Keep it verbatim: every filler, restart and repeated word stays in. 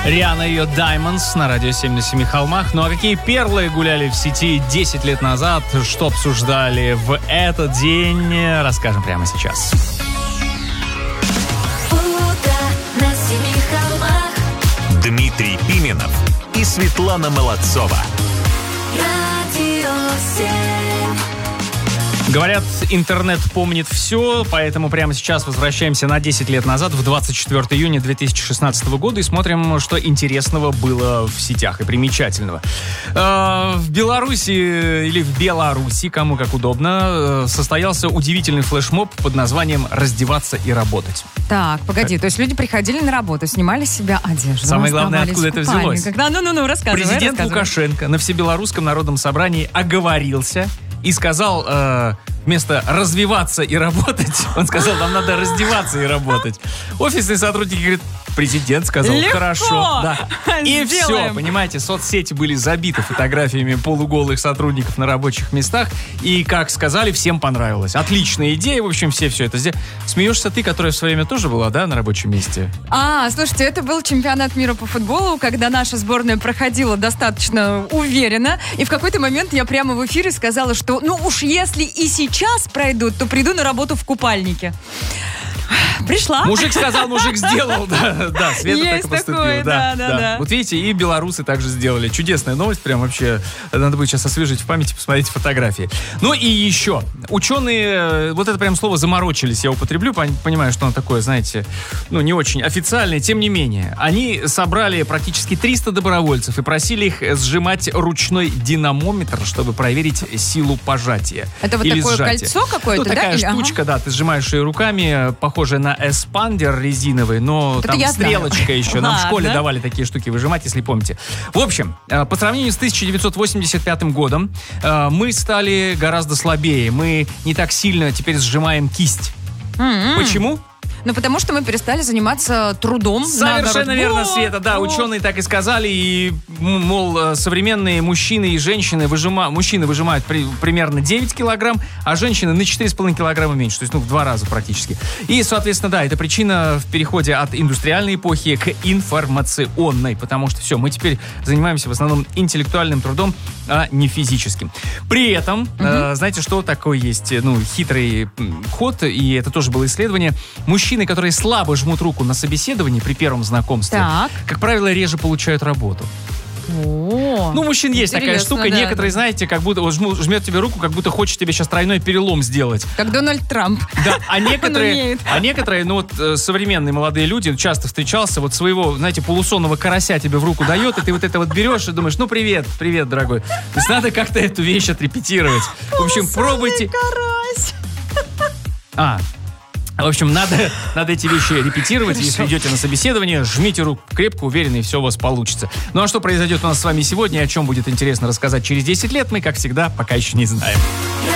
Риана и ее Diamonds на радио семь на семи холмах. Ну а какие перлы гуляли в сети десять лет назад, что обсуждали в этот день, расскажем прямо сейчас. Дмитрий Пименов и Светлана Молодцова. Говорят, интернет помнит все, поэтому прямо сейчас возвращаемся на десять лет назад, в двадцать четвёртого июня две тысячи шестнадцатого года, и смотрим, что интересного было в сетях и примечательного. Э, в Беларуси, или в Беларуси, кому как удобно, состоялся удивительный флешмоб под названием «Раздеваться и работать». Так, погоди, то есть люди приходили на работу, снимали с себя одежду. Самое главное, откуда это взялось. Когда, ну-ну-ну, рассказывай, Президент рассказывай. Лукашенко на Всебелорусском народном собрании оговорился и сказал, э, вместо развиваться и работать, он сказал, нам надо раздеваться и работать. Офисные сотрудники говорят, президент сказал, легко. Хорошо. Да. И Сделаем. все, понимаете, соцсети были забиты фотографиями полуголых сотрудников на рабочих местах. И, как сказали, всем понравилось. Отличная идея, в общем, все все это сделали. Смеешься ты, которая в свое время тоже была, да, на рабочем месте? А, слушайте, это был чемпионат мира по футболу, когда наша сборная проходила достаточно уверенно. И в какой-то момент я прямо в эфире сказала, что ну уж если и сейчас пройдут, то приду на работу в купальнике. Пришла. Мужик сказал, мужик сделал. Да, да, Света Есть так и поступила. такое, да, да, да. Вот видите, и белорусы также сделали. Чудесная новость, прям вообще. Надо будет сейчас освежить в памяти, посмотреть фотографии. Ну и еще. Ученые, вот это прям слово заморочились, я употреблю, понимаю, что оно такое, знаете, ну не очень официальное, тем не менее. Они собрали практически триста добровольцев и просили их сжимать ручной динамометр, чтобы проверить силу пожатия. Это вот или такое сжатия. кольцо какое-то, ну, да? такая Или- штучка, ага. да, ты сжимаешь ее руками, похожая на эспандер резиновый, но Это там я знаю. стрелочка еще. Нам в Ладно. школе давали такие штуки выжимать, если помните. В общем, э, по сравнению с тысяча девятьсот восемьдесят пятым годом, э, мы стали гораздо слабее. Мы не так сильно теперь сжимаем кисть. М-м. Почему? Ну, потому что мы перестали заниматься трудом. Совершенно наоборот. верно, Вот, Света. Да, вот. ученые так и сказали. И, м, мол, современные мужчины и женщины выжима... мужчины выжимают при... примерно девять килограмм, а женщины на четыре с половиной килограмма меньше. То есть, ну, в два раза практически. И, соответственно, да, это причина в переходе от индустриальной эпохи к информационной. Потому что все, мы теперь занимаемся в основном интеллектуальным трудом, а не физическим. При этом, э, знаете, что такое есть, ну, хитрый м, ход, и это тоже было исследование. Мужчины, которые слабо жмут руку на собеседовании при первом знакомстве, Так. как правило, реже получают работу. О, Ну, у мужчин есть такая интересно, штука. да. Некоторые, знаете, как будто вот жму- жмет тебе руку, как будто хочет тебе сейчас тройной перелом сделать. Как Дональд Трамп. Да, а некоторые, умеет. а некоторые, ну вот э, современные молодые люди, часто встречался, вот своего, знаете, полусонного карася тебе в руку дает, и ты вот это вот берешь и думаешь, ну привет, привет, дорогой. То есть надо как-то эту вещь отрепетировать. В общем, пробуйте. Карась. А, в общем, надо, надо эти вещи репетировать. Если идете на собеседование, жмите руку крепко, уверенно, и все у вас получится. Ну а что произойдет у нас с вами сегодня, и о чем будет интересно рассказать через десять лет, мы, как всегда, пока еще не знаем.